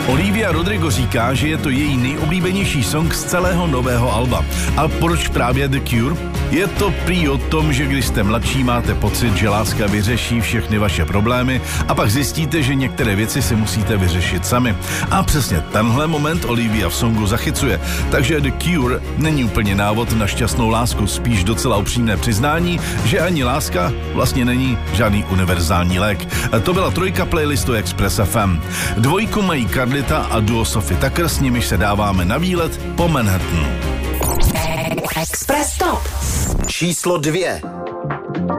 Olivia Rodrigo říká, že je to její nejoblíbenější song z celého nového alba. A proč právě The Cure? Je to prý o tom, že když jste mladší, máte pocit, že láska vyřeší všechny vaše problémy a pak zjistíte, že některé věci si musíte vyřešit sami. A přesně tenhle moment Olivia v songu zachycuje. Takže The Cure není úplně návod na šťastnou lásku, spíš docela upřímné přiznání, že ani láska vlastně není žádný univerzální lék. To byla trojka playlistu Express FM. Dvojku mají Carlita a duo Sophie Tucker, s nimiž se dáváme na výlet po Manhattanu. Express Top. Číslo 2.